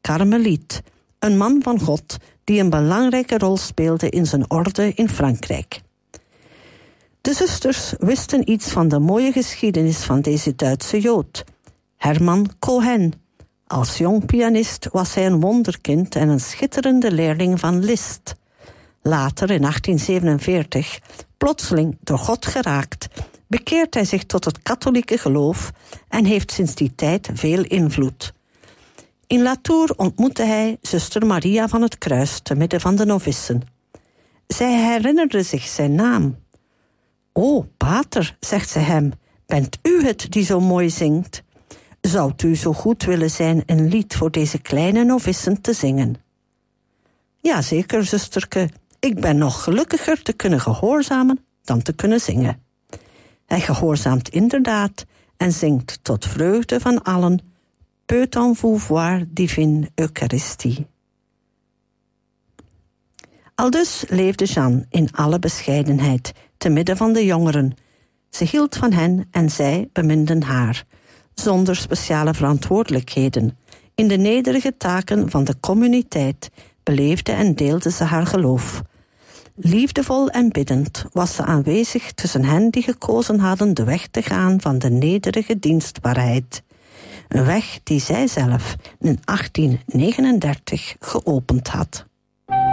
karmeliet, een man van God die een belangrijke rol speelde in zijn orde in Frankrijk. De zusters wisten iets van de mooie geschiedenis van deze Duitse Jood, Hermann Cohen. Als jong pianist was hij een wonderkind en een schitterende leerling van Liszt. Later, in 1847, plotseling door God geraakt, bekeert hij zich tot het katholieke geloof en heeft sinds die tijd veel invloed. In Latour ontmoette hij zuster Maria van het Kruis te midden van de novissen. Zij herinnerde zich zijn naam. "O, pater," zegt ze hem, "bent u het die zo mooi zingt? Zou u zo goed willen zijn een lied voor deze kleine novissen te zingen?" "Ja, zeker, zusterke. Ik ben nog gelukkiger te kunnen gehoorzamen dan te kunnen zingen." Hij gehoorzaamt inderdaad en zingt tot vreugde van allen: "Peut-on vous voir divine Eucharistie." Aldus leefde Jeanne in alle bescheidenheid, te midden van de jongeren. Ze hield van hen en zij beminden haar, zonder speciale verantwoordelijkheden. In de nederige taken van de communiteit beleefde en deelde ze haar geloof. Liefdevol en biddend was ze aanwezig tussen hen die gekozen hadden de weg te gaan van de nederige dienstbaarheid. Een weg die zij zelf in 1839 geopend had.